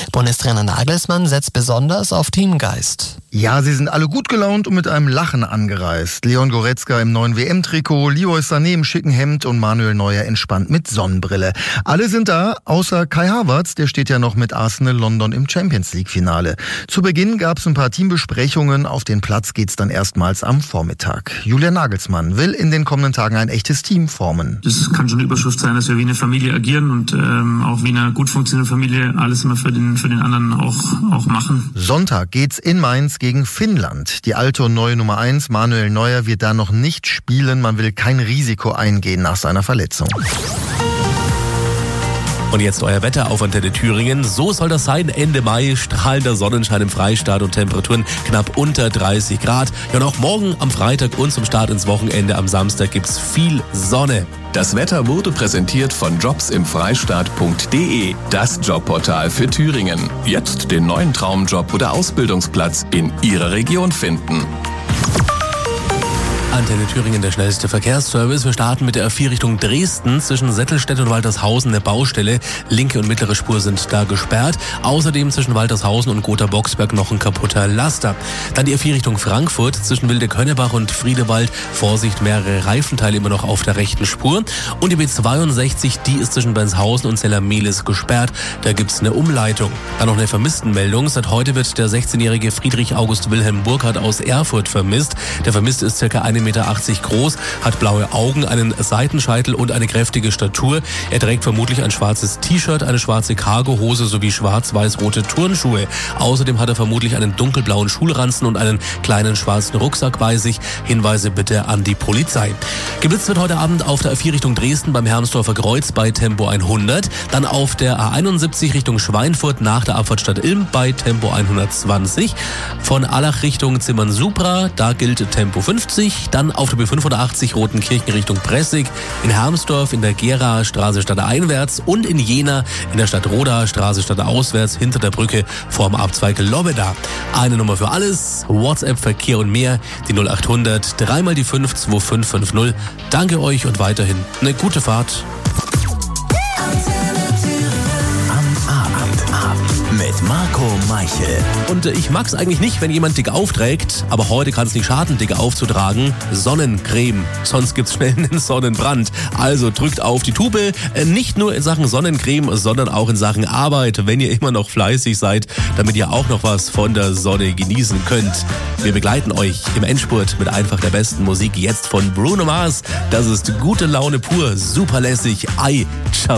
Bundestrainer Nagelsmann setzt besonders auf Teamgeist. Ja, sie sind alle gut gelaunt und mit einem Lachen angereist. Leon Goretzka im neuen WM-Trikot, Leroy Sané im schicken Hemd und Manuel Neuer entspannt mit Sonnenbrille. Alle sind da, außer Kai Havertz, der steht ja noch mit Arsenal London im Champions-League-Finale. Zu Beginn gab es ein paar Teambesprechungen, auf den Platz geht's dann erstmals am Vormittag. Julian Nagelsmann will in den kommenden Tagen ein echtes Team formen. Das kann schon eine Überschrift sein, dass wir wie eine Familie agieren und auch wie eine gut funktionierende Familie alles immer für den anderen auch machen. Sonntag geht's in Mainz gegen Finnland. Die alte und neue Nummer 1, Manuel Neuer, wird da noch nicht spielen. Man will kein Risiko eingehen nach seiner Verletzung. Und jetzt euer Wetter auf Antenne Thüringen. So soll das sein. Ende Mai, strahlender Sonnenschein im Freistaat und Temperaturen knapp unter 30 Grad. Ja, und auch morgen am Freitag und zum Start ins Wochenende am Samstag gibt's viel Sonne. Das Wetter wurde präsentiert von jobsimfreistaat.de, das Jobportal für Thüringen. Jetzt den neuen Traumjob oder Ausbildungsplatz in Ihrer Region finden. Antenne Thüringen, der schnellste Verkehrsservice. Wir starten mit der A4 Richtung Dresden. Zwischen Settelstedt und Waltershausen eine Baustelle. Linke und mittlere Spur sind da gesperrt. Außerdem zwischen Waltershausen und Gotha-Boxberg noch ein kaputter Laster. Dann die A4 Richtung Frankfurt. Zwischen Wilde-Könnebach und Friedewald. Vorsicht, mehrere Reifenteile immer noch auf der rechten Spur. Und die B62, die ist zwischen Benshausen und Zellermehlis gesperrt. Da gibt's eine Umleitung. Dann noch eine Vermisstenmeldung. Seit heute wird der 16-jährige Friedrich August Wilhelm Burkhardt aus Erfurt vermisst. Der Vermisste ist ca. 1,80 Meter groß, hat blaue Augen, einen Seitenscheitel und eine kräftige Statur. Er trägt vermutlich ein schwarzes T-Shirt, eine schwarze Cargohose sowie schwarz-weiß-rote Turnschuhe. Außerdem hat er vermutlich einen dunkelblauen Schulranzen und einen kleinen schwarzen Rucksack bei sich. Hinweise bitte an die Polizei. Geblitzt wird heute Abend auf der A4 Richtung Dresden beim Hermsdorfer Kreuz bei Tempo 100. Dann auf der A71 Richtung Schweinfurt nach der Abfahrt Stadt Ilm bei Tempo 120. Von Allach Richtung Zimmern-Supra, da gilt Tempo 50. Dann auf der B85 Rotenkirchen Richtung Pressig, in Hermsdorf in der Gera Straße stadteinwärts und in Jena in der Stadt Roda Straße stadtauswärts hinter der Brücke vorm Abzweig Lobeda. Eine Nummer für alles, WhatsApp, Verkehr und mehr, die 0800 3 mal die 5 2550. Danke euch und weiterhin eine gute Fahrt. Mit Marco Meichel. Und ich mag's eigentlich nicht, wenn jemand dick aufträgt, aber heute kann es nicht schaden, dick aufzutragen. Sonnencreme, sonst gibt's schnell einen Sonnenbrand. Also drückt auf die Tube, nicht nur in Sachen Sonnencreme, sondern auch in Sachen Arbeit, wenn ihr immer noch fleißig seid, damit ihr auch noch was von der Sonne genießen könnt. Wir begleiten euch im Endspurt mit einfach der besten Musik jetzt von Bruno Mars. Das ist gute Laune pur, super lässig. Ciao.